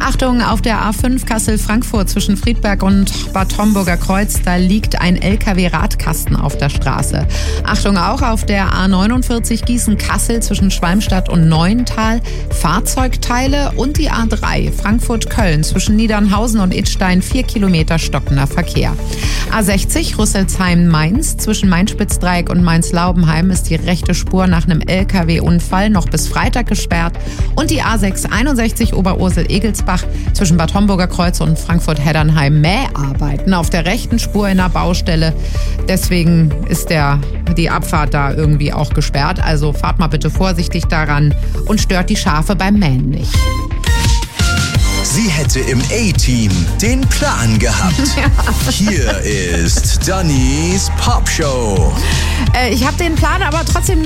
Achtung, auf der A5 Kassel-Frankfurt zwischen Friedberg und Bad Homburger Kreuz, da liegt ein LKW-Radkasten auf der Straße. Achtung auch auf der A49 Gießen-Kassel zwischen Schwalmstadt und Neuental, Fahrzeugteile und die A3 Frankfurt-Köln zwischen Niedernhausen und Idstein 4 Kilometer stockender Verkehr. A60 Rüsselsheim-Mainz zwischen Main-Spitzdreieck und Mainz-Laubenheim ist die rechte Spur nach einem LKW-Unfall noch bis Freitag gesperrt und die A661 Oberursel-Egelsbach zwischen Bad Homburger Kreuz und Frankfurt-Heddernheim Mäharbeiten auf der rechten Spur in der Baustelle. Deswegen ist die Abfahrt da irgendwie auch gesperrt. Also fahrt mal bitte vorsichtig daran und stört die Schafe beim Mähen nicht. Sie hätte im A-Team den Plan gehabt. Ja. Hier ist Dannys Popshow. Ich habe den Plan aber trotzdem